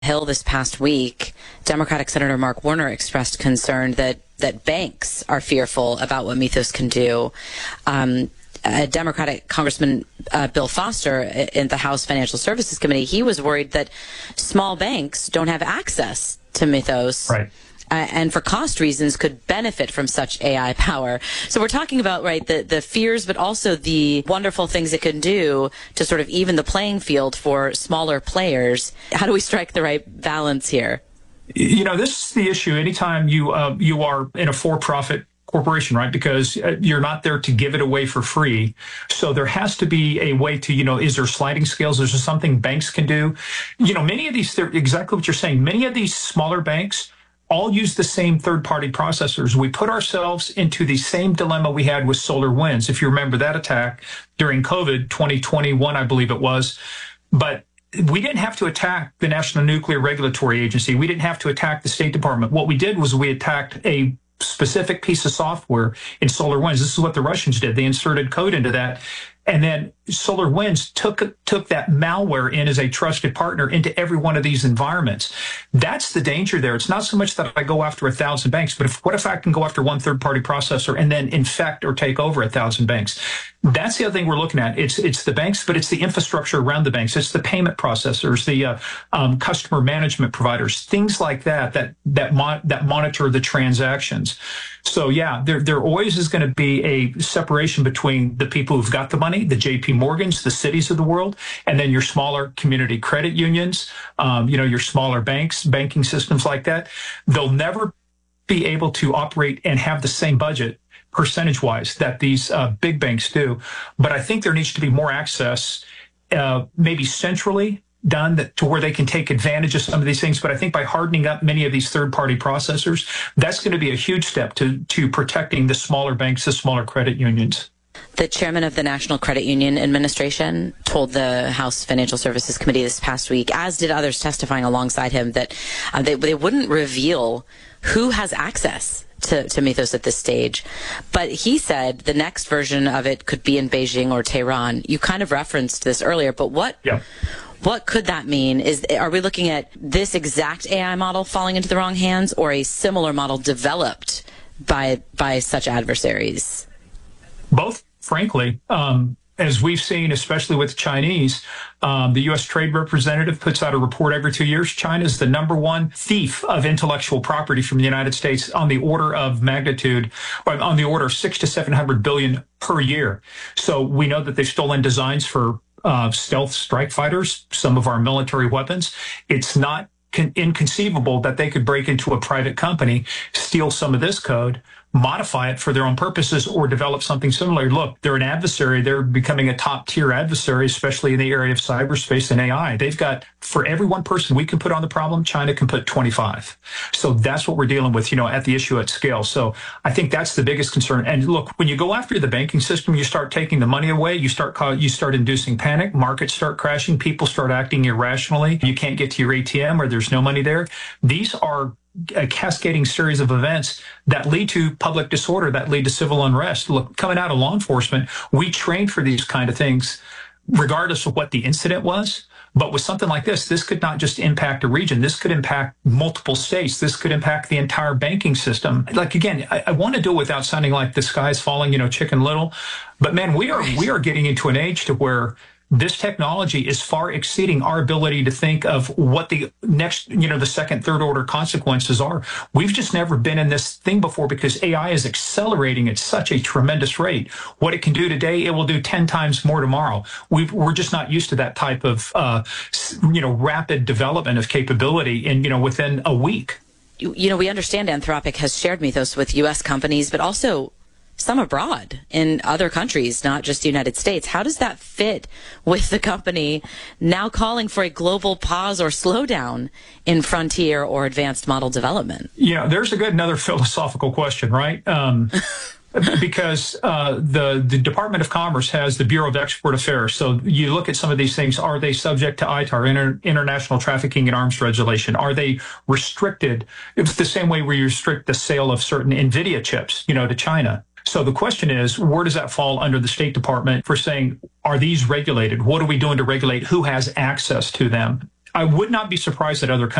Hill this past week, Democratic Senator Mark Warner expressed concern that banks are fearful about what Mythos can do. Democratic Congressman Bill Foster in the House Financial Services Committee, he was worried that small banks don't have access to Mythos. Right. And for cost reasons could benefit from such AI power. So we're talking about, right, the fears, but also the wonderful things it can do to sort of even the playing field for smaller players. How do we strike the right balance here? You know, this is the issue anytime you are in a for-profit corporation, right? Because you're not there to give it away for free. So there has to be a way to, is there sliding scales? Is there something banks can do? Many of these, exactly what you're saying, many of these smaller banks all use the same third-party processors. We put ourselves into the same dilemma we had with SolarWinds. If you remember that attack during COVID 2021, I believe it was. But we didn't have to attack the National Nuclear Regulatory Agency. We didn't have to attack the State Department. What we did was we attacked a specific piece of software in SolarWinds. This is what the Russians did. They inserted code into that. And then SolarWinds took that malware in as a trusted partner into every one of these environments. That's the danger there. It's not so much that I go after 1,000 banks, but what if I can go after one third-party processor and then infect or take over 1,000 banks? That's the other thing we're looking at. It's the banks, but it's the infrastructure around the banks. It's the payment processors, the customer management providers, things like that monitor the transactions. So yeah, there always is going to be a separation between the people who've got the money, the JP Morgans, the cities of the world, and then your smaller community credit unions, your smaller banks, banking systems like that. They'll never be able to operate and have the same budget percentage-wise that these big banks do. But I think there needs to be more access, maybe centrally done to where they can take advantage of some of these things. But I think by hardening up many of these third-party processors, that's going to be a huge step to protecting the smaller banks, the smaller credit unions. The chairman of the National Credit Union Administration told the House Financial Services Committee this past week, as did others testifying alongside him, that they wouldn't reveal who has access to Mythos at this stage. But he said the next version of it could be in Beijing or Tehran. You kind of referenced this earlier, but what could that mean? Are we looking at this exact AI model falling into the wrong hands, or a similar model developed by such adversaries? Both, frankly. As we've seen, especially with Chinese, the U.S. Trade Representative puts out a report every 2 years. China is the number one thief of intellectual property from the United States on the order of magnitude, on the order of 600 to 700 billion per year. So we know that they've stolen designs for stealth strike fighters, some of our military weapons. It's not inconceivable that they could break into a private company, steal some of this code, modify it for their own purposes, or develop something similar. Look, they're an adversary. They're becoming a top-tier adversary, especially in the area of cyberspace and AI. They've got, for every one person we can put on the problem, China can put 25. So that's what we're dealing with, at the issue at scale. So I think that's the biggest concern. And look, when you go after the banking system, you start taking the money away, you start inducing panic, markets start crashing, people start acting irrationally. You can't get to your ATM or there's no money there. These are a cascading series of events that lead to public disorder, that lead to civil unrest. Look, coming out of law enforcement, we train for these kind of things, regardless of what the incident was. But with something like this could not just impact a region. This could impact multiple states. This could impact the entire banking system. Like, again, I want to do it without sounding like the sky's falling, Chicken Little. But man, we are getting into an age to where this technology is far exceeding our ability to think of what the next, the second, third order consequences are. We've just never been in this thing before because AI is accelerating at such a tremendous rate. What it can do today, it will do 10 times more tomorrow. We're just not used to that type of, rapid development of capability within a week. We understand Anthropic has shared Mythos with U.S. companies, but also some abroad in other countries, not just the United States. How does that fit with the company now calling for a global pause or slowdown in frontier or advanced model development? There's another philosophical question, right? Because the Department of Commerce has the Bureau of Export Affairs. So you look at some of these things. Are they subject to ITAR, International Trafficking in Arms Regulation? Are they restricted? It's the same way we restrict the sale of certain NVIDIA chips, to China. So the question is, where does that fall under the State Department for saying, are these regulated? What are we doing to regulate? Who has access to them? I would not be surprised that other